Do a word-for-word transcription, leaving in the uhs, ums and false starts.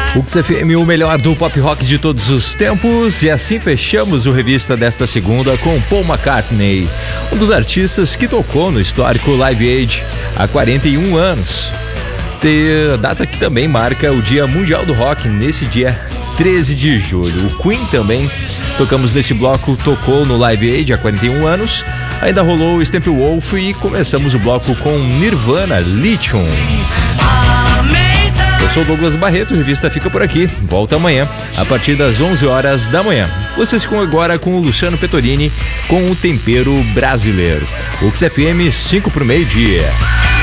O X F M, o melhor do pop rock de todos os tempos. E assim fechamos o Revista desta segunda com Paul McCartney, um dos artistas que tocou no histórico Live Aid há quarenta e um anos. Ter data que também marca o Dia Mundial do Rock, nesse dia treze de julho. O Queen também, tocamos nesse bloco, tocou no Live Aid há quarenta e um anos. Ainda rolou o Steppenwolf e começamos o bloco com Nirvana, Lithium. Eu sou Douglas Barreto, a revista fica por aqui. Volta amanhã, a partir das onze horas da manhã. Vocês ficam agora com o Luciano Petorini, com o Tempero Brasileiro. O X F M, cinco para o meio-dia.